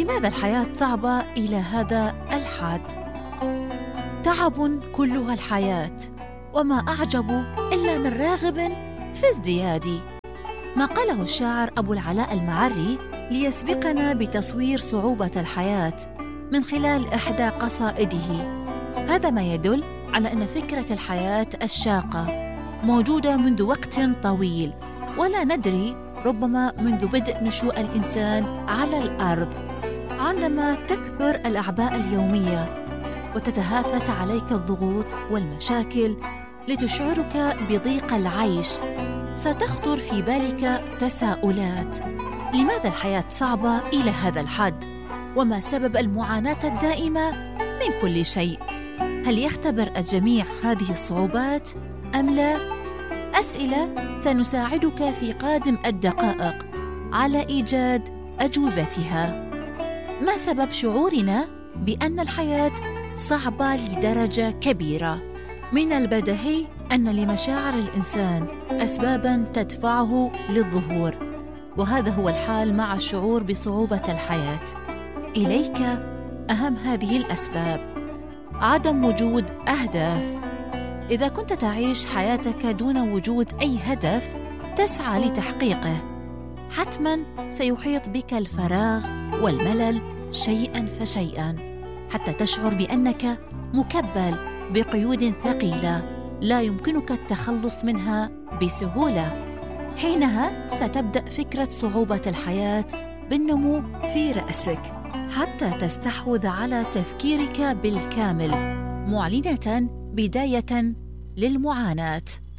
لماذا الحياة صعبة إلى هذا الحد؟ تعب كلها الحياة، وما أعجب إلا من راغب في ازدياد. ما قاله الشاعر أبو العلاء المعري ليسبقنا بتصوير صعوبة الحياة من خلال إحدى قصائده. هذا ما يدل على أن فكرة الحياة الشاقة موجودة منذ وقت طويل، ولا ندري، ربما منذ بدء نشوء الإنسان على الأرض. عندما تكثر الأعباء اليومية وتتهافت عليك الضغوط والمشاكل لتشعرك بضيق العيش، ستخطر في بالك تساؤلات: لماذا الحياة صعبة إلى هذا الحد؟ وما سبب المعاناة الدائمة من كل شيء؟ هل يختبر الجميع هذه الصعوبات أم لا؟ أسئلة سنساعدك في قادم الدقائق على إيجاد أجوبتها. ما سبب شعورنا بأن الحياة صعبة لدرجة كبيرة؟ من البديهي أن لمشاعر الإنسان أسباباً تدفعه للظهور، وهذا هو الحال مع الشعور بصعوبة الحياة. إليك أهم هذه الأسباب: عدم وجود أهداف. إذا كنت تعيش حياتك دون وجود أي هدف تسعى لتحقيقه، حتماً سيحيط بك الفراغ والملل شيئاً فشيئاً، حتى تشعر بأنك مكبل بقيود ثقيلة لا يمكنك التخلص منها بسهولة. حينها ستبدأ فكرة صعوبة الحياة بالنمو في رأسك، حتى تستحوذ على تفكيرك بالكامل، معلنة بداية للمعاناة.